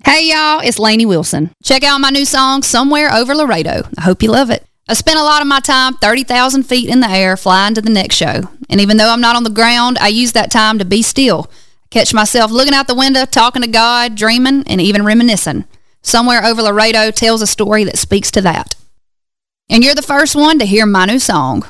Hey y'all, it's Lainey Wilson. Check out my new song, Somewhere Over Laredo. I hope you love it. I spent a lot of my time 30,000 feet in the air flying to the next show. And even though I'm not on the ground, I use that time to be still. I catch myself looking out the window, talking to God, dreaming, and even reminiscing. Somewhere Over Laredo tells a story that speaks to that. And you're the first one to hear my new song.